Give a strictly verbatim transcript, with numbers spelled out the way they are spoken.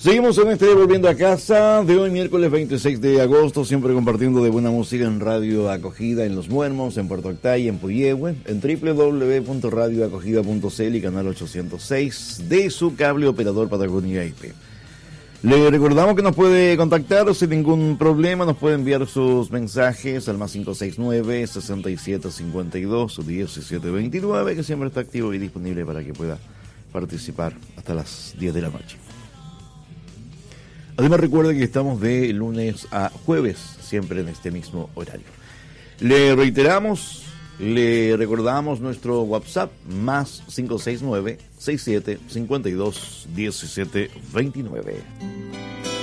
Seguimos en este Volviendo a Casa de hoy, miércoles veintiséis de agosto, siempre compartiendo de buena música en Radio Acogida en Los Muermos, en Puerto Octay, en Puyehue, en doble u doble u doble u punto radio acogida punto c l y canal ochocientos seis de su cable operador Patagonia I P. Le recordamos que nos puede contactar sin ningún problema, nos puede enviar sus mensajes al más cinco seis nueve, seis siete cinco dos, diecisiete veintinueve, que siempre está activo y disponible para que pueda participar hasta las diez de la noche. Además, recuerde que estamos de lunes a jueves, siempre en este mismo horario. Le reiteramos, le recordamos nuestro WhatsApp, más cinco seis nueve, seis siete cinco dos, diecisiete veintinueve.